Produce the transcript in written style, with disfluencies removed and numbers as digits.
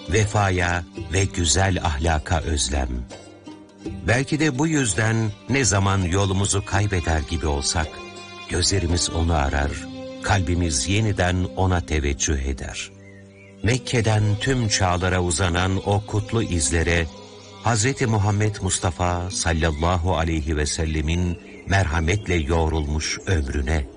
vefaya ve güzel ahlaka özlem. Belki de bu yüzden ne zaman yolumuzu kaybeder gibi olsak, gözlerimiz onu arar, kalbimiz yeniden ona teveccüh eder. Mekke'den tüm çağlara uzanan o kutlu izlere, Hz. Muhammed Mustafa sallallahu aleyhi ve sellemin merhametle yoğrulmuş ömrüne,